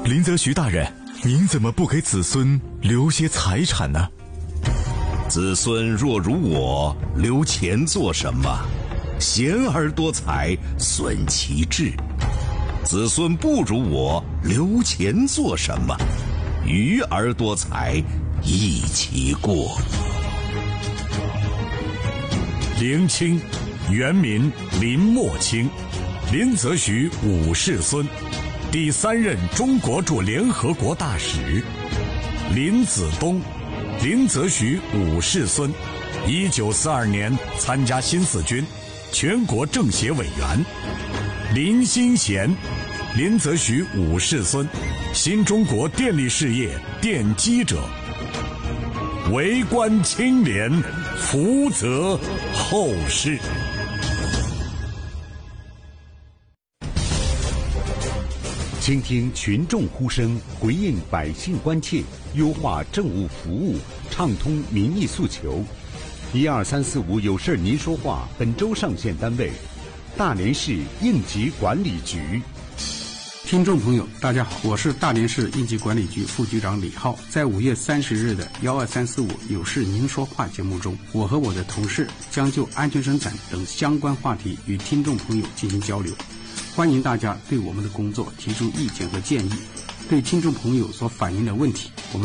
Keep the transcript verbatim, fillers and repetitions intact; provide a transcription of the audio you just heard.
林则徐大人，您怎么不给子孙留些财产呢？ 子孙若如我，留钱做什么？贤而多财，损其志。子孙不如我，留钱做什么？愚而多财，益其过。 林清，原名林默清，林则徐五世孙，第三任中国驻联合国大使。林子东，林则徐五世孙，一九四二年参加新四军，全国政协委员。林新贤，林则徐五世孙，新中国电力事业奠基者。为官清廉，福泽后世。 倾听群众呼声，回应百姓关切，优化政务服务，畅通民意诉求。一二三四五有事您说话，本周上线单位：大连市应急管理局。 听众朋友，大家好，我是大连市应急管理局副局长李浩。在五月三十日的幺二三四五有事您说话节目中，我和我的同事将就安全生产等相关话题与听众朋友进行交流。欢迎大家对我们的工作提出意见和建议，对听众朋友所反映的问题，我们